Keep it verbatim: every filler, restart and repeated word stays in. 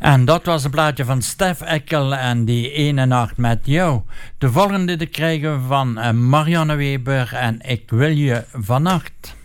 En dat was een plaatje van Stef Eckel en die ene nacht met jou. De volgende te krijgen van Marianne Weber en Ik wil je vannacht.